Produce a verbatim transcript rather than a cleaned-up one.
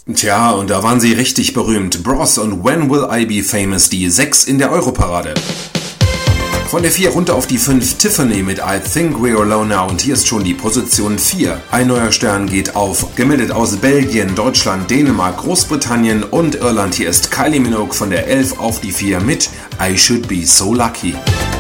Tja, und da waren sie richtig berühmt. Bros und When Will I Be Famous, die sechs in der Europarade. Von der vier runter auf die fünf, Tiffany mit I Think We're Alone Now, und hier ist schon die Position vier. Ein neuer Stern geht auf, gemeldet aus Belgien, Deutschland, Dänemark, Großbritannien und Irland. Hier ist Kylie Minogue von der elf auf die vier mit I Should Be So Lucky.